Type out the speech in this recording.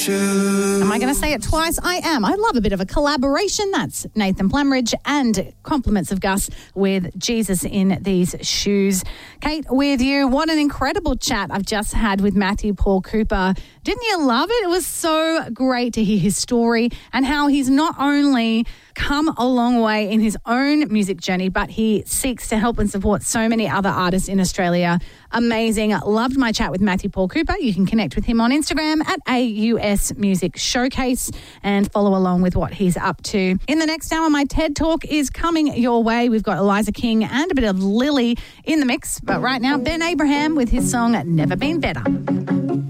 shoes. Am I going to say it twice? I am. I love a bit of a collaboration. That's Nathan Plumridge and Compliments of Gus with Jesus in These Shoes. Kate, with you, what an incredible chat I've just had with Matthew Paul Cooper. Didn't you love it? It was so great to hear his story and how he's not only come a long way in his own music journey, but he seeks to help and support so many other artists in Australia. Amazing. Loved my chat with Matthew Paul Cooper. You can connect with him on Instagram at AUS Music Showcase and follow along with what he's up to. In the next hour, my TED Talk is coming your way. We've got Eliza King and a bit of Lily in the mix. But right now, Ben Abraham with his song Never Been Better.